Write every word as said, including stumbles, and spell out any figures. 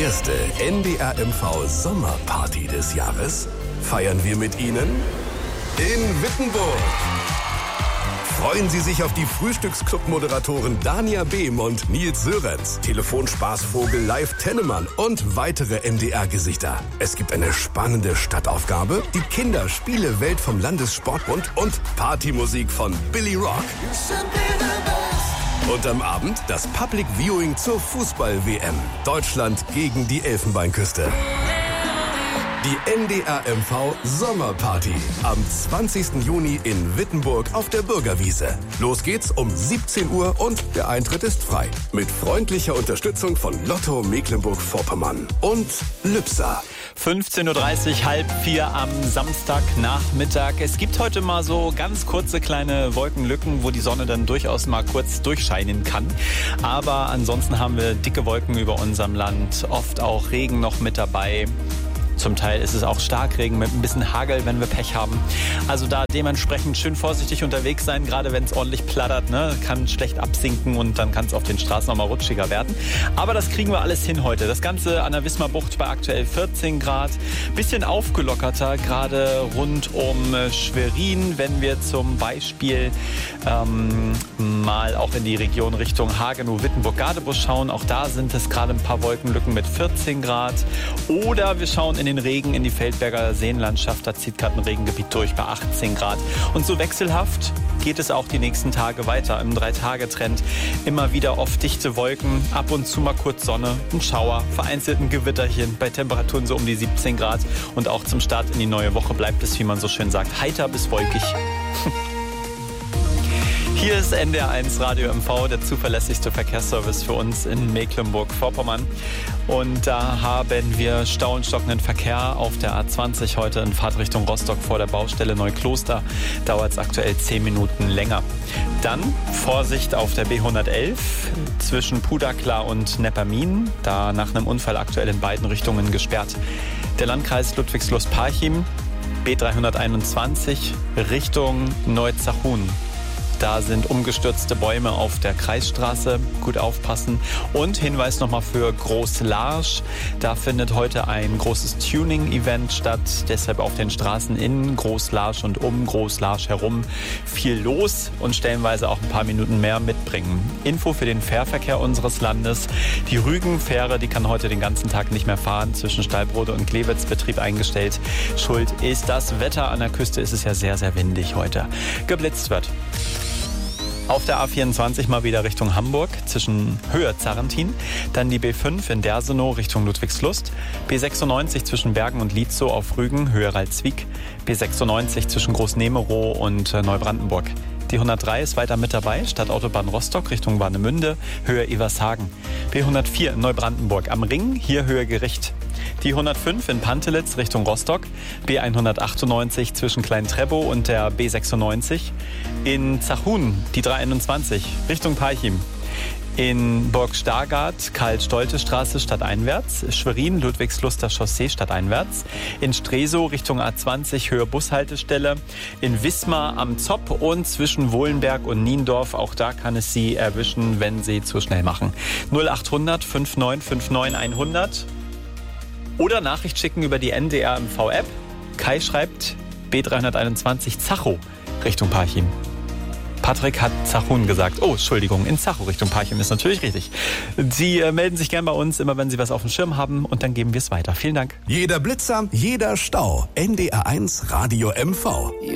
erste N D R M V Sommerparty des Jahres feiern wir mit Ihnen in Wittenburg. Freuen Sie sich auf die Frühstücksclub-Moderatoren Dania Behm und Nils Sörenz, Telefonspaßvogel Live Tennemann und weitere N D R-Gesichter. Es gibt eine spannende Stadtaufgabe, die Kinderspiele-Welt vom Landessportbund und Partymusik von Billy Rock. Und am Abend das Public Viewing zur Fußball-W M. Deutschland gegen die Elfenbeinküste. Die N D R M V Sommerparty am zwanzigsten Juni in Wittenburg auf der Bürgerwiese. Los geht's um siebzehn Uhr und der Eintritt ist frei. Mit freundlicher Unterstützung von Lotto Mecklenburg-Vorpommern und Lübser. fünfzehn Uhr dreißig, halb vier am Samstagnachmittag. Es gibt heute mal so ganz kurze kleine Wolkenlücken, wo die Sonne dann durchaus mal kurz durchscheinen kann. Aber ansonsten haben wir dicke Wolken über unserem Land, oft auch Regen noch mit dabei. Zum Teil ist es auch Starkregen mit ein bisschen Hagel, wenn wir Pech haben. Also da dementsprechend schön vorsichtig unterwegs sein, gerade wenn es ordentlich plattert, ne? Kann schlecht absinken und dann kann es auf den Straßen nochmal rutschiger werden. Aber das kriegen wir alles hin heute. Das Ganze an der Wismarbucht bei aktuell vierzehn Grad. Bisschen aufgelockerter, gerade rund um Schwerin, wenn wir zum Beispiel ähm, mal auch in die Region Richtung Hagenow, Wittenburg, Gadebusch schauen. Auch da sind es gerade ein paar Wolkenlücken mit vierzehn Grad. Oder wir schauen in den Regen in die Feldberger Seenlandschaft. Da zieht gerade ein Regengebiet durch bei achtzehn Grad. Und so wechselhaft geht es auch die nächsten Tage weiter. Im Drei-Tage-Trend immer wieder oft dichte Wolken, ab und zu mal kurz Sonne, ein Schauer, vereinzelt ein Gewitterchen bei Temperaturen so um die siebzehn Grad. Und auch zum Start in die neue Woche bleibt es, wie man so schön sagt, heiter bis wolkig. Hier ist N D R eins Radio M V, der zuverlässigste Verkehrsservice für uns in Mecklenburg-Vorpommern. Und da haben wir Stau und stockenden Verkehr auf der A zwanzig heute in Fahrtrichtung Rostock vor der Baustelle Neukloster. Dauert es aktuell zehn Minuten länger. Dann Vorsicht auf der B hundertelf zwischen Pudaklar und Neppermin. Da nach einem Unfall aktuell in beiden Richtungen gesperrt. Der Landkreis Ludwigslust-Parchim, B dreihunderteinundzwanzig Richtung Neuzachun. Da sind umgestürzte Bäume auf der Kreisstraße. Gut aufpassen. Und Hinweis nochmal für Groß-Larsch. Da findet heute ein großes Tuning-Event statt. Deshalb auf den Straßen in Groß-Larsch und um Groß-Larsch herum viel los und stellenweise auch ein paar Minuten mehr mitbringen. Info für den Fährverkehr unseres Landes. Die Rügen-Fähre, die kann heute den ganzen Tag nicht mehr fahren. Zwischen Stallbrode und Glewitz, Betrieb eingestellt. Schuld ist das Wetter. An der Küste ist es ja sehr, sehr windig heute. Geblitzt wird. Auf der A vierundzwanzig mal wieder Richtung Hamburg, zwischen Höhe Zarrentin. Dann die B fünf in Dersenow Richtung Ludwigslust. B sechsundneunzig zwischen Bergen und Lietzow auf Rügen, Höhe Ralswiek. B sechsundneunzig zwischen Großnemerow und Neubrandenburg. Die hundertdrei ist weiter mit dabei, Stadtautobahn Rostock Richtung Warnemünde, Höhe Evershagen. B hundertvier in Neubrandenburg am Ring, hier Höhe Gericht. Die hundertfünf in Pantelitz Richtung Rostock, B hundertachtundneunzig zwischen Klein-Trebow und der B sechsundneunzig. In Zachun die dreihunderteinundzwanzig Richtung Parchim. In Burg-Stargard, Karl-Stolte-Straße stadteinwärts, Schwerin, Ludwigsluster Chaussee stadteinwärts, in Stresow Richtung A zwanzig Höhe Bushaltestelle, in Wismar am Zopp und zwischen Wohlenberg und Niendorf, auch da kann es Sie erwischen, wenn Sie zu schnell machen. null achthundert neunundfünfzig neunundfünfzig hundert oder Nachricht schicken über die N D R M V-App. Kai schreibt B dreihunderteinundzwanzig Zachow Richtung Parchim. Patrick hat Zachun gesagt. Oh, Entschuldigung, in Zachow Richtung Parchim ist natürlich richtig. Sie äh, melden sich gern bei uns, immer wenn Sie was auf dem Schirm haben, und dann geben wir es weiter. Vielen Dank. Jeder Blitzer, jeder Stau. N D R eins Radio M V.